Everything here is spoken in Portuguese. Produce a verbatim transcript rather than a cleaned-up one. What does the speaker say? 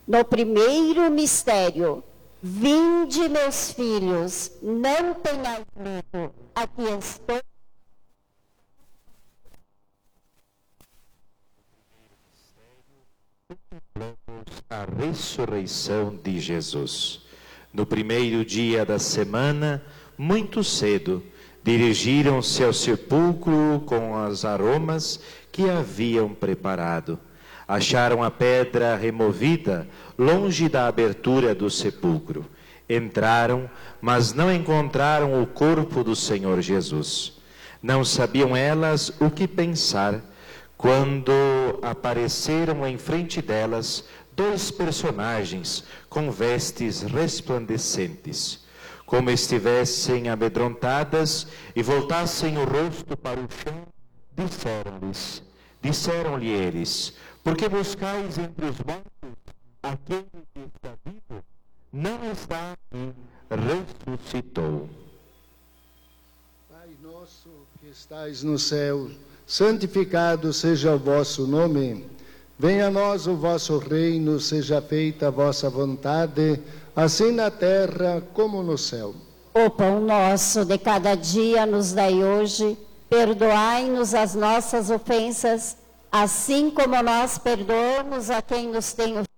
No primeiro mistério, vinde, meus filhos, não tenhais medo, aqui estou. A ressurreição de Jesus. No primeiro dia da semana, muito cedo, dirigiram-se ao sepulcro com os aromas que haviam preparado. Acharam a pedra removida longe da abertura do sepulcro. Entraram, mas não encontraram o corpo do Senhor Jesus. Não sabiam elas o que pensar, quando apareceram em frente delas dois personagens com vestes resplandecentes. Como estivessem amedrontadas e voltassem o rosto para o chão, disseram-lhes, disseram-lhe eles, por que buscais entre os mortos aquele que está vivo? Não está aqui, ressuscitou. Pai nosso que estais no céu, santificado seja o vosso nome. Venha a nós o vosso reino, seja feita a vossa vontade, assim na terra como no céu. O pão nosso de cada dia nos dai hoje, perdoai-nos as nossas ofensas, assim como nós perdoamos a quem nos tem ofendido.